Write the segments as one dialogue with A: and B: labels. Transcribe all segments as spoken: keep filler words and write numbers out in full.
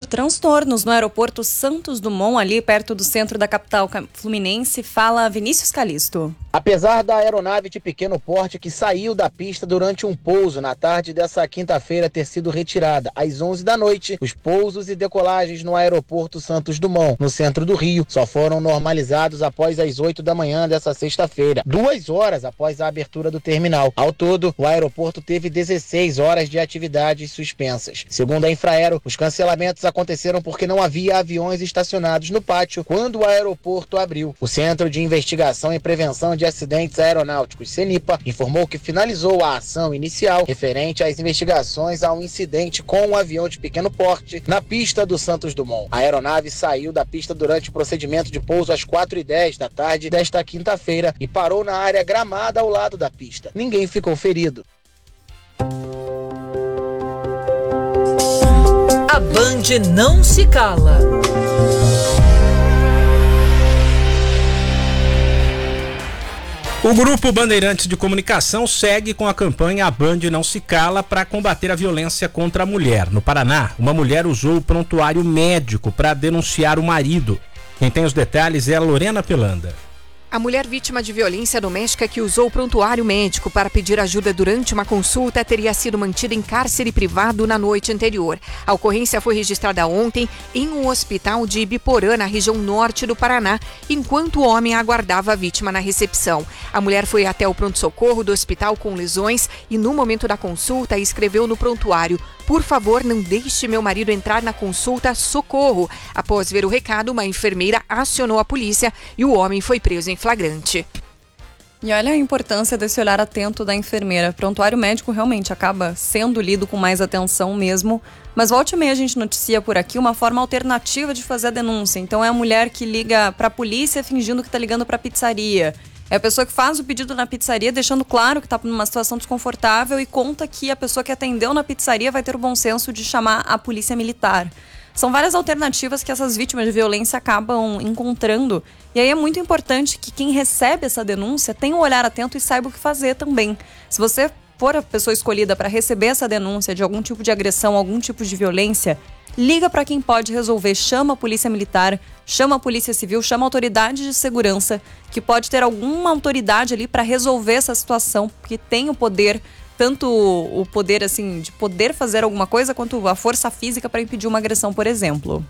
A: Transtornos no aeroporto Santos Dumont, ali perto do centro da capital fluminense. Fala Vinícius Calisto.
B: Apesar da aeronave de pequeno porte que saiu da pista durante um pouso na tarde dessa quinta-feira ter sido retirada às onze da noite, os pousos e decolagens no aeroporto Santos Dumont, no centro do Rio, só foram normalizados após as oito da manhã dessa sexta-feira, duas horas após a abertura do terminal. Ao todo, o aeroporto teve dezesseis horas de atividades suspensas. Segundo a Infraero, os cancelamentos aconteceram porque não havia aviões estacionados no pátio quando o aeroporto abriu. O Centro de Investigação e Prevenção de Acidentes Aeronáuticos, CENIPA, informou que finalizou a ação inicial referente às investigações ao incidente com um avião de pequeno porte na pista do Santos Dumont. A aeronave saiu da pista durante o procedimento de pouso às quatro e dez da tarde desta quinta-feira e parou na área gramada ao lado da pista. Ninguém ficou ferido.
C: A Band não se cala.
D: O Grupo Bandeirantes de Comunicação segue com a campanha A Band Não Se Cala para combater a violência contra a mulher. No Paraná, uma mulher usou o prontuário médico para denunciar o marido. Quem tem os detalhes é a Lorena Pelanda.
E: A mulher vítima de violência doméstica que usou o prontuário médico para pedir ajuda durante uma consulta teria sido mantida em cárcere privado na noite anterior. A ocorrência foi registrada ontem em um hospital de Ibiporã, na região norte do Paraná, enquanto o homem aguardava a vítima na recepção. A mulher foi até o pronto-socorro do hospital com lesões e, no momento da consulta, escreveu no prontuário: "Por favor, não deixe meu marido entrar na consulta, socorro." Após ver o recado, uma enfermeira acionou a polícia e o homem foi preso em flagrante.
A: E olha a importância desse olhar atento da enfermeira. Prontuário médico realmente acaba sendo lido com mais atenção mesmo, mas volta e meia a gente noticia por aqui uma forma alternativa de fazer a denúncia. Então é a mulher que liga para a polícia fingindo que está ligando para a pizzaria. É a pessoa que faz o pedido na pizzaria, deixando claro que está numa situação desconfortável e conta que a pessoa que atendeu na pizzaria vai ter o bom senso de chamar a polícia militar. São várias alternativas que essas vítimas de violência acabam encontrando. E aí é muito importante que quem recebe essa denúncia tenha um olhar atento e saiba o que fazer também. Se você for a pessoa escolhida para receber essa denúncia de algum tipo de agressão, algum tipo de violência, liga para quem pode resolver, chama a polícia militar, chama a polícia civil, chama a autoridade de segurança, que pode ter alguma autoridade ali para resolver essa situação, porque tem o poder, tanto o poder assim de poder fazer alguma coisa, quanto a força física para impedir uma agressão, por exemplo.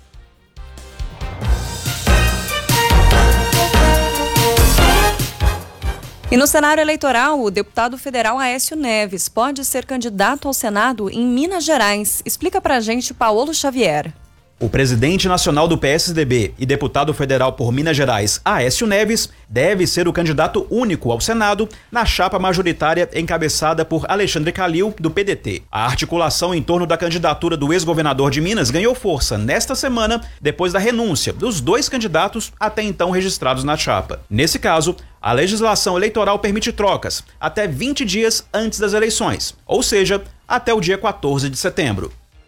A: E no cenário eleitoral, o deputado federal Aécio Neves pode ser candidato ao Senado em Minas Gerais. Explica pra gente Paulo Xavier.
F: O presidente nacional do P S D B e deputado federal por Minas Gerais, Aécio Neves, deve ser o candidato único ao Senado na chapa majoritária encabeçada por Alexandre Calil, do P D T. A articulação em torno da candidatura do ex-governador de Minas ganhou força nesta semana, depois da renúncia dos dois candidatos até então registrados na chapa. Nesse caso, a legislação eleitoral permite trocas até vinte dias antes das eleições, ou seja, até o dia quatorze de setembro.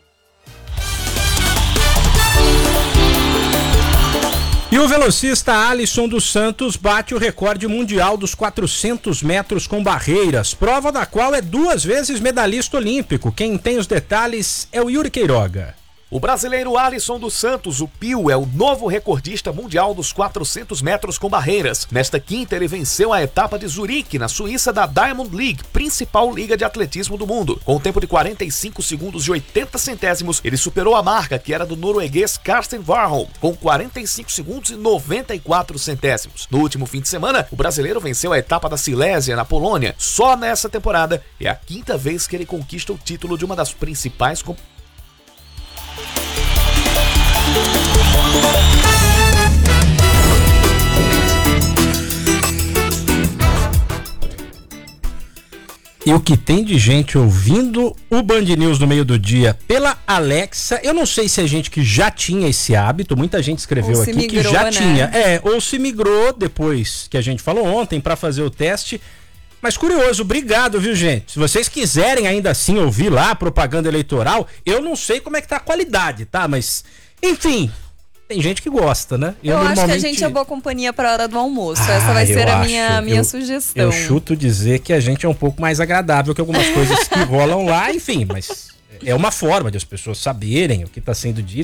D: E o velocista Alisson dos Santos bate o recorde mundial dos quatrocentos metros com barreiras, prova da qual é duas vezes medalhista olímpico. Quem tem os detalhes é o Yuri Queiroga.
G: O brasileiro Alisson dos Santos, o Pio, é o novo recordista mundial dos quatrocentos metros com barreiras. Nesta quinta, ele venceu a etapa de Zurique, na Suíça, da Diamond League, principal liga de atletismo do mundo. Com um tempo de quarenta e cinco segundos e oitenta centésimos, ele superou a marca, que era do norueguês Karsten Warholm, com quarenta e cinco segundos e noventa e quatro centésimos. No último fim de semana, o brasileiro venceu a etapa da Silésia, na Polônia. Só nessa temporada, é a quinta vez que ele conquista o título de uma das principais competições.
D: E o que tem de gente ouvindo o Band News no meio do dia pela Alexa, eu não sei se é gente que já tinha esse hábito, muita gente escreveu aqui migrou, que já né? tinha, é, ou se migrou depois que a gente falou ontem para fazer o teste. Mas curioso, obrigado, viu, gente? Se vocês quiserem ainda assim ouvir lá a propaganda eleitoral, eu não sei como é que tá a qualidade, tá? Mas, enfim, tem gente que gosta, né?
A: Eu, eu normalmente... acho que a gente é boa companhia para a hora do almoço. Ah, essa vai ser a acho. minha, minha
D: eu,
A: sugestão.
D: Eu chuto dizer que a gente é um pouco mais agradável que algumas coisas que rolam lá, enfim, mas é uma forma de as pessoas saberem o que está sendo dito.